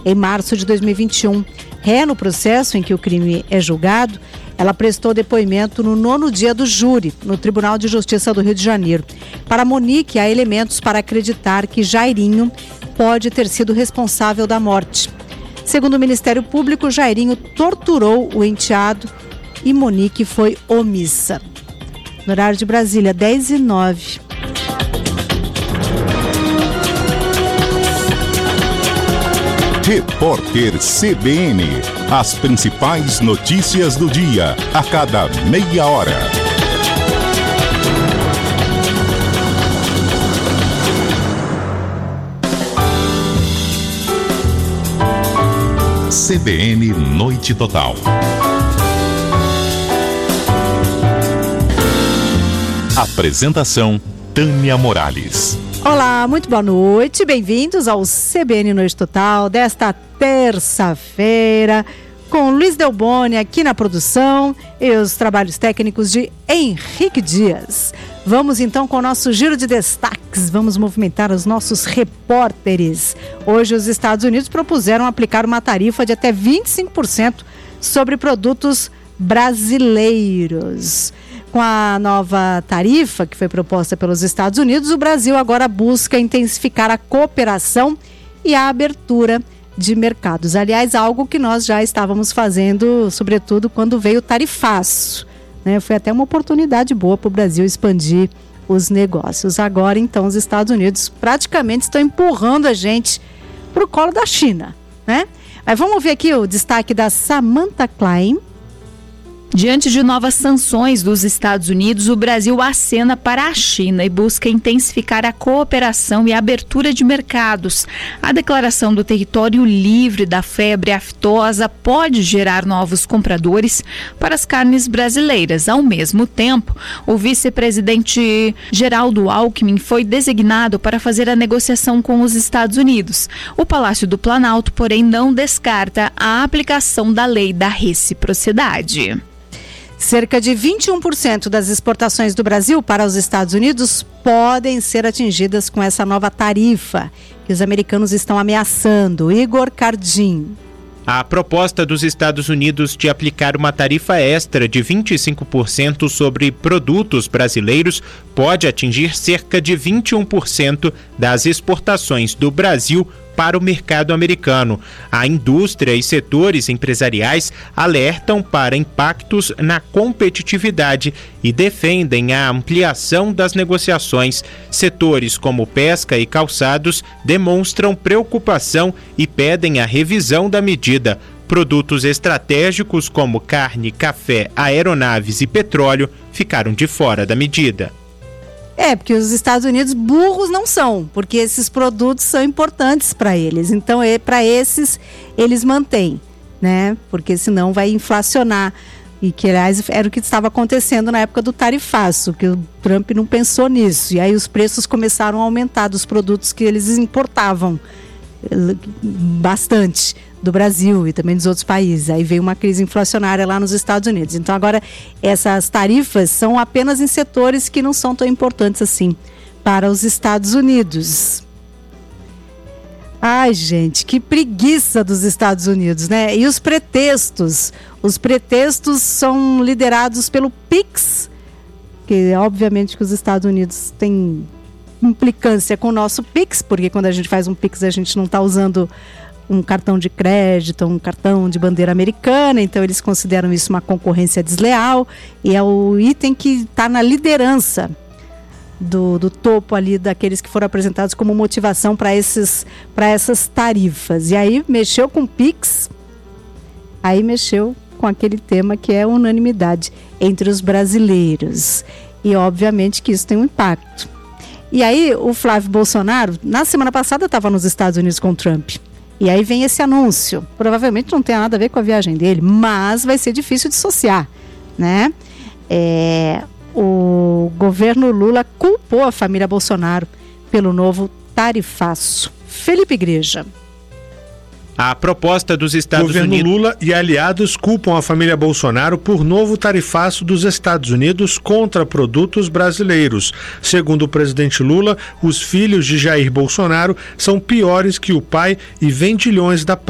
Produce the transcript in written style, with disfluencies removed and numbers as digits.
em março de 2021. Ré, no processo em que o crime é julgado, ela prestou depoimento no 9º dia do júri, no Tribunal de Justiça do Rio de Janeiro. Para Monique, há elementos para acreditar que Jairinho pode ter sido responsável da morte. Segundo o Ministério Público, Jairinho torturou o enteado e Monique foi omissa. No horário de Brasília, 10h09. Repórter CBN. As principais notícias do dia, a cada meia hora. CBN Noite Total. Apresentação: Tânia Morales. Olá, muito boa noite, bem-vindos ao CBN Noite Total desta terça-feira, com Luiz Delboni aqui na produção e os trabalhos técnicos de Henrique Dias. Vamos então com o nosso giro de destaques, vamos movimentar os nossos repórteres. Hoje os Estados Unidos propuseram aplicar uma tarifa de até 25% sobre produtos brasileiros. Com a nova tarifa que foi proposta pelos Estados Unidos, o Brasil agora busca intensificar a cooperação e a abertura de mercados. Aliás, algo que nós já estávamos fazendo, sobretudo quando veio o tarifaço, né? Foi até uma oportunidade boa para o Brasil expandir os negócios. Agora, então, os Estados Unidos praticamente estão empurrando a gente para o colo da China, né? Mas vamos ver aqui o destaque da Samantha Klein. Diante de novas sanções dos Estados Unidos, o Brasil acena para a China e busca intensificar a cooperação e a abertura de mercados. A declaração do território livre da febre aftosa pode gerar novos compradores para as carnes brasileiras. Ao mesmo tempo, o vice-presidente Geraldo Alckmin foi designado para fazer a negociação com os Estados Unidos. O Palácio do Planalto, porém, não descarta a aplicação da lei da reciprocidade. Cerca de 21% das exportações do Brasil para os Estados Unidos podem ser atingidas com essa nova tarifa que os americanos estão ameaçando. Igor Cardim. A proposta dos Estados Unidos de aplicar uma tarifa extra de 25% sobre produtos brasileiros pode atingir cerca de 21% das exportações do Brasil para o mercado americano. A indústria e setores empresariais alertam para impactos na competitividade e defendem a ampliação das negociações. Setores como pesca e calçados demonstram preocupação e pedem a revisão da medida. Produtos estratégicos como carne, café, aeronaves e petróleo ficaram de fora da medida. Porque os Estados Unidos burros não são, porque esses produtos são importantes para eles. Então, para esses, eles mantêm, né? Porque senão vai inflacionar. E que, aliás, era o que estava acontecendo na época do tarifaço, que o Trump não pensou nisso. E aí os preços começaram a aumentar dos produtos que eles importavam bastante do Brasil e também dos outros países. Aí veio uma crise inflacionária lá nos Estados Unidos. Então agora essas tarifas são apenas em setores que não são tão importantes assim para os Estados Unidos. Ai, gente, que preguiça dos Estados Unidos, né? E os pretextos? Os pretextos são liderados pelo PIX, que obviamente que os Estados Unidos têm implicância com o nosso PIX, porque quando a gente faz um PIX a gente não está usando um cartão de crédito, um cartão de bandeira americana, então eles consideram isso uma concorrência desleal e é o item que está na liderança do topo ali daqueles que foram apresentados como motivação para essas tarifas. E aí mexeu com o PIX, aí mexeu com aquele tema que é unanimidade entre os brasileiros. E obviamente que isso tem um impacto. E aí o Flávio Bolsonaro, na semana passada, estava nos Estados Unidos com o Trump. E aí vem esse anúncio. Provavelmente não tem nada a ver com a viagem dele, mas vai ser difícil dissociar, né? O governo Lula culpou a família Bolsonaro pelo novo tarifaço. Felipe Igreja. A proposta dos Estados Unidos... Governo Lula e aliados culpam a família Bolsonaro por novo tarifaço dos Estados Unidos contra produtos brasileiros. Segundo o presidente Lula, os filhos de Jair Bolsonaro são piores que o pai e vendilhões da